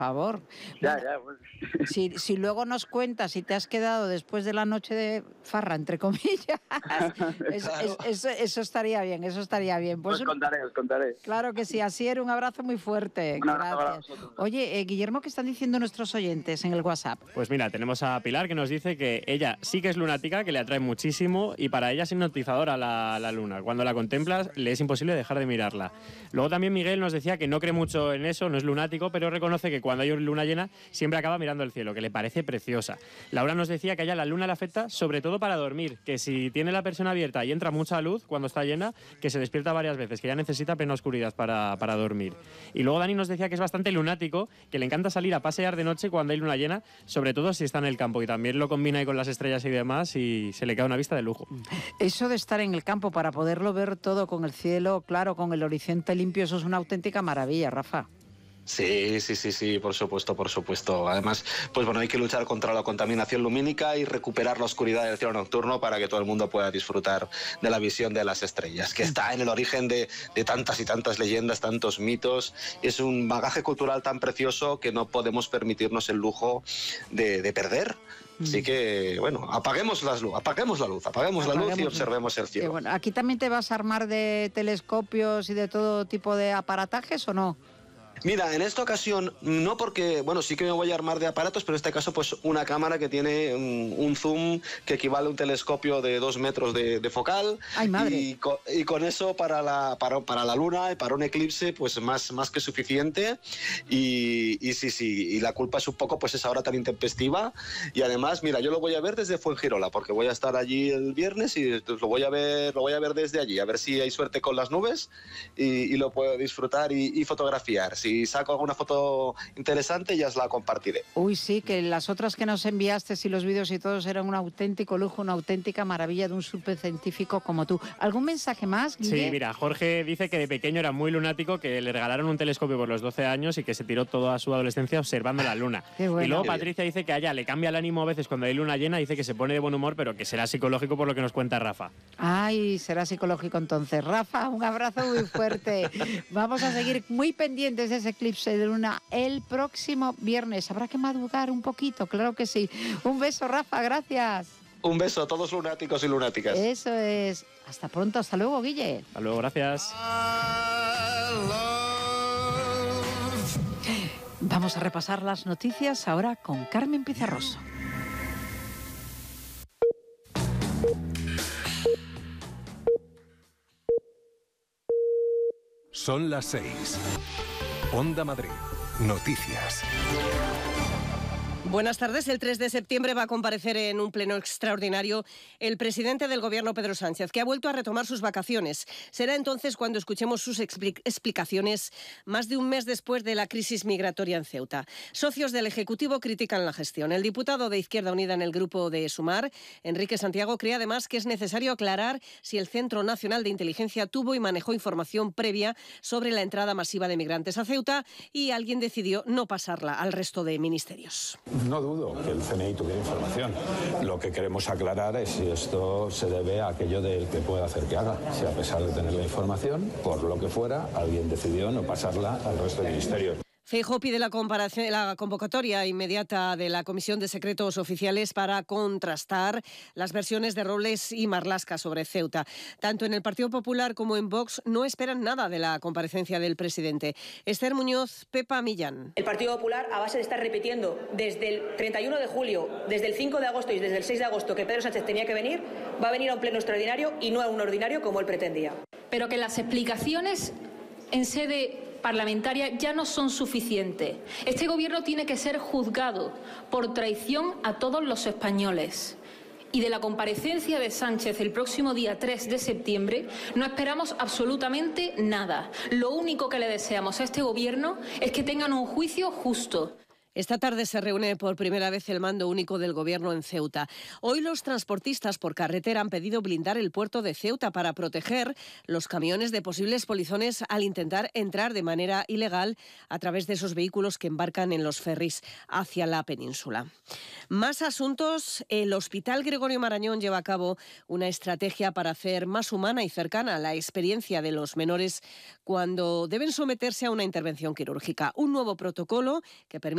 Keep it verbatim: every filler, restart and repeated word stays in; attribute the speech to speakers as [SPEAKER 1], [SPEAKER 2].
[SPEAKER 1] Por favor.
[SPEAKER 2] Ya, ya, bueno.
[SPEAKER 1] Si, si luego nos cuentas si te has quedado después de la noche de farra, entre comillas, es, es, eso, eso estaría bien, eso estaría bien. Pues
[SPEAKER 2] os
[SPEAKER 1] un,
[SPEAKER 2] contaré, os contaré.
[SPEAKER 1] Claro que sí, así era, un abrazo muy fuerte.
[SPEAKER 2] Un abrazo para
[SPEAKER 1] Gracias.
[SPEAKER 2] vosotros.
[SPEAKER 1] Oye, eh, Guillermo, ¿qué están diciendo nuestros oyentes en el WhatsApp?
[SPEAKER 3] Pues mira, tenemos a Pilar que nos dice que ella sí que es lunática, que le atrae muchísimo y para ella es hipnotizadora la, la luna. Cuando la contemplas le es imposible dejar de mirarla. Luego también Miguel nos decía que no cree mucho en eso, no es lunático, pero reconoce que cuando hay luna llena siempre acaba mirando el cielo, que le parece preciosa. Laura nos decía que a ella la luna le afecta sobre todo para dormir, que si tiene la persiana abierta y entra mucha luz cuando está llena, que se despierta varias veces, que ya necesita plena oscuridad para, para dormir. Y luego Dani nos decía que es bastante lunático, que le encanta salir a pasear de noche cuando hay luna llena, sobre todo si está en el campo, y también lo combina ahí con las estrellas y demás y se le queda una vista de lujo.
[SPEAKER 1] Eso de estar en el campo para poderlo ver todo con el cielo claro, con el horizonte limpio, eso es una auténtica maravilla, Rafa.
[SPEAKER 4] Sí, sí, sí, sí, por supuesto, por supuesto. Además, pues bueno, hay que luchar contra la contaminación lumínica y recuperar la oscuridad del cielo nocturno para que todo el mundo pueda disfrutar de la visión de las estrellas, que está en el origen de, de tantas y tantas leyendas, tantos mitos. Es un bagaje cultural tan precioso que no podemos permitirnos el lujo de, de perder. Así que, bueno, apaguemos, las luz, apaguemos la luz, apaguemos, apaguemos la luz y observemos el cielo.
[SPEAKER 1] Eh, bueno, ¿aquí también te vas a armar de telescopios y de todo tipo de aparatajes o no?
[SPEAKER 4] Mira, en esta ocasión, no porque, bueno, sí que me voy a armar de aparatos, pero en este caso, pues una cámara que tiene un, un zoom que equivale a un telescopio de dos metros de, de focal.
[SPEAKER 1] ¡Ay, madre!
[SPEAKER 4] Y con, y con eso para la, para, para la luna y para un eclipse, pues más, más que suficiente. Y, y sí, sí, y la culpa es un poco, pues esa hora tan intempestiva. Y además, mira, yo lo voy a ver desde Fuengirola, porque voy a estar allí el viernes y lo voy a ver, lo voy a ver desde allí, a ver si hay suerte con las nubes y, y lo puedo disfrutar y, y fotografiar. Sí. Si saco alguna foto interesante, ya os la compartiré.
[SPEAKER 1] Uy, sí, que las otras que nos enviaste, y los vídeos y todos, eran un auténtico lujo, una auténtica maravilla de un supercientífico como tú. ¿Algún mensaje más, Guille?
[SPEAKER 3] Sí, mira, Jorge dice que de pequeño era muy lunático, que le regalaron un telescopio por los doce años y que se tiró toda su adolescencia observando la luna.
[SPEAKER 1] Qué bueno.
[SPEAKER 3] Y luego Patricia dice que a ella le cambia el ánimo a veces cuando hay luna llena, dice que se pone de buen humor, pero que será psicológico por lo que nos cuenta Rafa.
[SPEAKER 1] Ay, será psicológico entonces. Rafa, un abrazo muy fuerte. Vamos a seguir muy pendientes de ese eclipse de luna el próximo viernes. Habrá que madrugar un poquito, claro que sí. Un beso, Rafa, gracias.
[SPEAKER 4] Un beso a todos lunáticos y lunáticas.
[SPEAKER 1] Eso es. Hasta pronto, hasta luego, Guille.
[SPEAKER 3] Hasta luego, gracias.
[SPEAKER 1] Vamos a repasar las noticias ahora con Carmen Pizarroso.
[SPEAKER 5] Son las seis. Onda Madrid. Noticias.
[SPEAKER 6] Buenas tardes. El tres de septiembre va a comparecer en un pleno extraordinario el presidente del Gobierno, Pedro Sánchez, que ha vuelto a retomar sus vacaciones. Será entonces cuando escuchemos sus explicaciones más de un mes después de la crisis migratoria en Ceuta. Socios del Ejecutivo critican la gestión. El diputado de Izquierda Unida en el grupo de Sumar, Enrique Santiago, cree además que es necesario aclarar si el Centro Nacional de Inteligencia tuvo y manejó información previa sobre la entrada masiva de migrantes a Ceuta y alguien decidió no pasarla al resto de ministerios.
[SPEAKER 7] No dudo que el C N I tuviera información. Lo que queremos aclarar es si esto se debe a aquello del que pueda hacer que haga. Si a pesar de tener la información, por lo que fuera, alguien decidió no pasarla al resto de ministerios.
[SPEAKER 6] Feijóo pide la, la convocatoria inmediata de la Comisión de Secretos Oficiales para contrastar las versiones de Robles y Marlaska sobre Ceuta. Tanto en el Partido Popular como en Vox no esperan nada de la comparecencia del presidente. Esther Muñoz, Pepa Millán.
[SPEAKER 8] El Partido Popular, a base de estar repitiendo desde el treinta y uno de julio, desde el cinco de agosto y desde el seis de agosto que Pedro Sánchez tenía que venir, va a venir a un pleno extraordinario y no a un ordinario como él pretendía.
[SPEAKER 9] Pero que las explicaciones en sede parlamentaria ya no son suficientes. Este gobierno tiene que ser juzgado por traición a todos los españoles. Y de la comparecencia de Sánchez el próximo día tres de septiembre no esperamos absolutamente nada. Lo único que le deseamos a este gobierno es que tengan un juicio justo.
[SPEAKER 6] Esta tarde se reúne por primera vez el mando único del Gobierno en Ceuta. Hoy los transportistas por carretera han pedido blindar el puerto de Ceuta para proteger los camiones de posibles polizones al intentar entrar de manera ilegal a través de esos vehículos que embarcan en los ferries hacia la península. Más asuntos. El Hospital Gregorio Marañón lleva a cabo una estrategia para hacer más humana y cercana la experiencia de los menores cuando deben someterse a una intervención quirúrgica. Un nuevo protocolo que permite